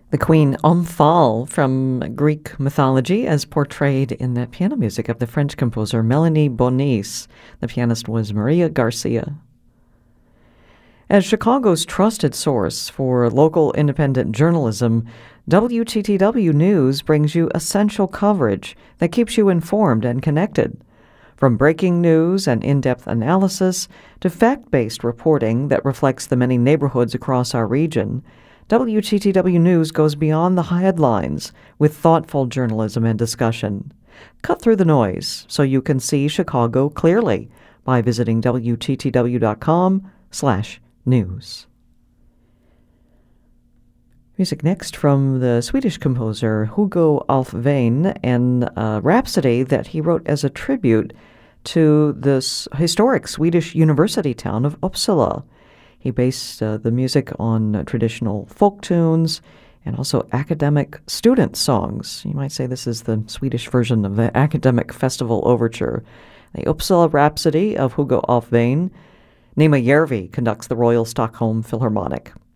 The Queen Omphale from Greek mythology as portrayed in the piano music of the French composer Melanie Bonis. The pianist was Maria Garcia. As Chicago's trusted source for local independent journalism, WTTW News brings you essential coverage that keeps you informed and connected. From breaking news and in-depth analysis to fact-based reporting that reflects the many neighborhoods across our region, WTTW News goes beyond the headlines with thoughtful journalism and discussion. Cut through the noise so you can see Chicago clearly by visiting WTTW.com/news. Music next from the Swedish composer Hugo Alfvén and a rhapsody that he wrote as a tribute to this historic Swedish university town of Uppsala. He based the music on traditional folk tunes and also academic student songs. You might say this is the Swedish version of the Academic Festival Overture. The Uppsala Rhapsody of Hugo Alfvén. Nima Järvi conducts the Royal Stockholm Philharmonic.